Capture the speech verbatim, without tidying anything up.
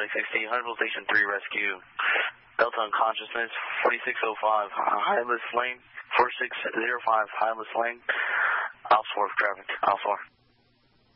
Static sixteen, Huntsville Station three Rescue. Delta unconsciousness, forty-six oh five, Hylas Lane, four six zero five, Hylas Lane. Ops four traffic, Ops four.